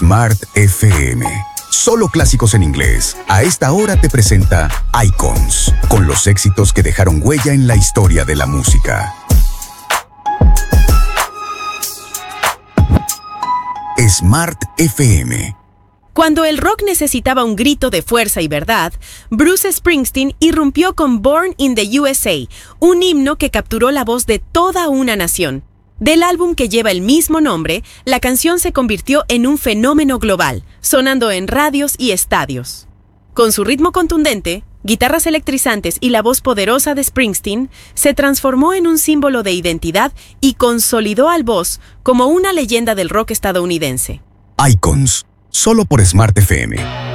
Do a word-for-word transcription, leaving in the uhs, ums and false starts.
Smart F M. Solo clásicos en inglés. A esta hora te presenta Icons, con los éxitos que dejaron huella en la historia de la música. Smart F M. Cuando el rock necesitaba un grito de fuerza y verdad, Bruce Springsteen irrumpió con Born in the U S A, un himno que capturó la voz de toda una nación. Del álbum que lleva el mismo nombre, la canción se convirtió en un fenómeno global, sonando en radios y estadios. Con su ritmo contundente, guitarras electrizantes y la voz poderosa de Springsteen, se transformó en un símbolo de identidad y consolidó al Boss como una leyenda del rock estadounidense. Icons, solo por Smart F M.